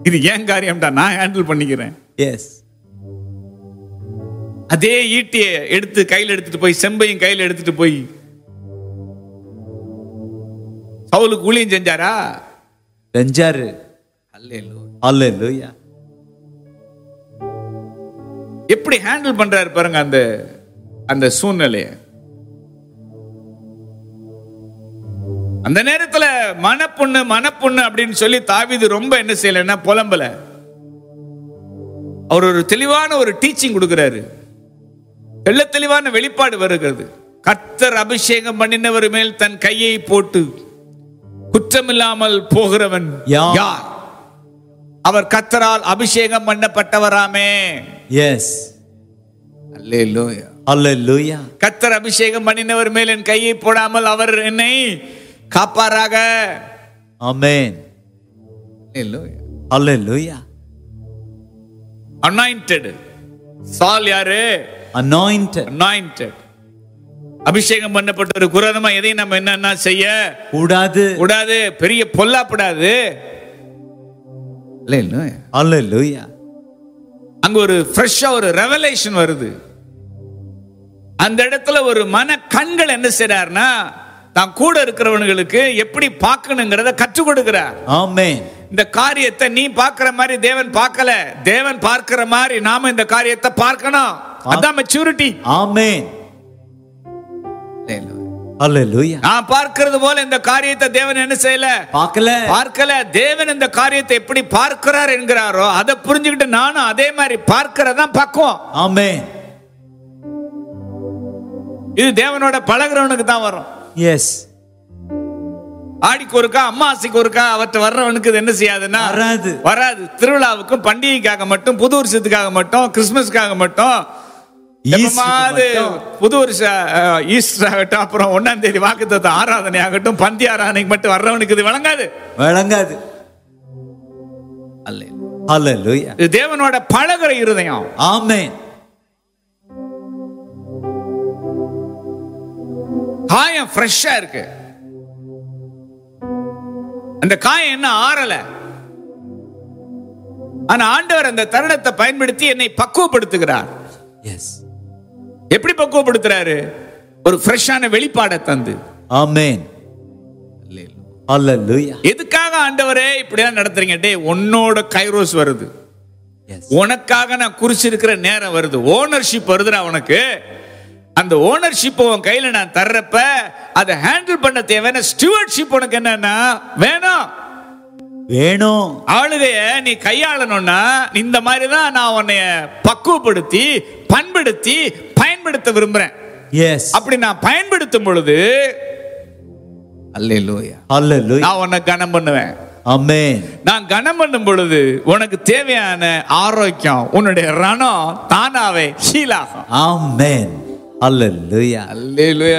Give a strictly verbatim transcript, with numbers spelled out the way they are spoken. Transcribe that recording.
இது ஏன் காரியம்டா, நான் ஹேண்டில் பண்ணிக்கிறேன். எஸ். அதே ஈட்டியை எடுத்து கையில் எடுத்துட்டு போய், செம்பையும் கையில் எடுத்துட்டு போய் சவுலுக்கு ஊழியம் செஞ்சாரா? செஞ்சாரு. அல்லேலூயா. அல்லேலூயா. எப்படி ஹேண்டில் பண்றாரு பாருங்க அந்த அந்த சூழ்நிலையை. அந்த நேரத்துல மனப்புண்ணு மனப்புண்ணு அப்படின்னு சொல்லி தாவீது ரொம்ப என்ன செய்யலன்னா புலம்பல. அவர் ஒரு தெளிவான ஒரு டீச்சிங் கொடுக்கிறாரு. தெள்ள தெளிவான வெளிப்பாடு வருகிறது. கர்த்தர் அபிஷேகம் பண்ணினவர் மேல் தன் கையை போட்டு குற்றமில்லாமல் போகிறவன் யார்? அவர் கர்த்தரால் அபிஷேகம் பண்ணப்பட்டவராமே. எஸ். அல்லேலூயா. அல்லேலூயா. கர்த்தர் அபிஷேகம் பண்ணினவர் மேல் என் கையை போடாமல் அவர் என்னை காப்பாராக. ஆமென். அல்லேலூயா. அல்லேலூயா. அனாயிண்டட். சால் யாரு? அனாயிண்டட். அனாயிண்டட். அபிஷேகம் பண்ணப்பட்ட ஒரு குரதமா எதையும் நம்ம என்னன்னா செய்ய கூடாது. கூடாது. பெரிய பொல்லாப்படாது. அல்லேலூயா. அல்லேலூயா. அங்க ஒரு ஃப்ரெஷ்ஷா ஒரு ரெவலேஷன் வருது. அந்த இடத்துல ஒரு மன கண்கள் என்ன செய்றாருன்னா, தான் கூட இருக்கிறவங்களுக்கு எப்படி பார்க்கணுங்கிறத கற்றுக் கொடுக்கிறார். ஆமென். இந்த காரியத்தை நீ பார்க்கிற மாதிரி தேவன் பார்க்கல. தேவன் பார்க்கிற மாதிரி நாம இந்த காரியத்தை பார்க்கணும். அதான் மெச்சூரிட்டி. ஆமென். அல்லேலூயா. நான் பார்க்கிறது போல இந்த காரியத்தை தேவன் என்ன செய்யல? பார்க்கல. பார்க்கல. தேவன் இந்த காரியத்தை எப்படி பார்க்கிறார் என்கிறாரோ அதை புரிஞ்சுக்கிட்டு நானும் அதே மாதிரி பார்க்கிறதா பக்குவம். ஆமென். இது தேவனோட பழகுறவனுக்கு தான் வரும். எஸ். ஆடிக்கு ஒருக்கா அம்மாசிக்கு ஒருக்கா அவற்றை வர்றவனுக்கு இது என்ன செய்யாதுன்னா வராது. வராது. திருவிழாவுக்கும் பண்டிகைக்காக மட்டும், புது வருஷத்துக்காக மட்டும், கிறிஸ்துமஸ்க்காக மட்டும், புது வருஷ ஈஸ்டர் ஆகட்டும், அப்புறம் ஒன்னாம் தேதி வாக்குத்தத்த ஆராதனை ஆகட்டும், பந்தி ஆராதனைக்கு மட்டும் வர்றவனுக்கு இது வழங்காது. வழங்காது. அல்லேலூயா. இது தேவனோட பழகுற இருதயம். ஆமென். காயம் ஃப்ரெஷ்ஷா இருக்கு. அந்த காயம் என்ன ஆறல. ஆனா ஆண்டவர் அந்த தருணத்தை பயன்படுத்தி என்னை பக்குவப்படுத்துகிறார். எஸ். எப்படி பக்குவப்படுத்துறாரு? ஒரு ஃப்ரெஷ்ஷான வெளிப்பாடை தந்து. ஆமென். அல்லேலூயா. எதுக்காக ஆண்டவரே இப்படிலாம் நடத்துறீங்க? டே, உன்னோட கைரோஸ் வருது. உனக்காக நான் குறிச்சிருக்கிற நேரம் வருது. ஓனர்ஷிப் வருதுடா உனக்கு. அந்த ஓனர்ஷிப் உன் கையில நான் தர்றப்ப அதை ஹேண்டில் பண்ண தேவையான ஸ்டூவர்ட்ஷிப் உனக்கு என்னன்னா வேணும். வேணும். ஆளுகைய நீ கையாளணும்னா இந்த மாதிரி தான் நான் உன்னை பக்குவப்படுத்தி பண்படுத்தி பயன்படுத்த விரும்புறேன். எஸ். அப்படி நான் பயன்படுத்தும் பொழுது அல்லேலூயா. அல்லேலூயா. நான் உன்னை கனம் பண்ணுவேன். ஆமென். நான் கனம் பண்ணும் பொழுது உனக்கு தேவையான ஆரோக்கியம், உன்னுடைய ரணம் தானாவே ஹீல் ஆகும். ஆமென். அல்லேலூயா. அல்லேலூயா.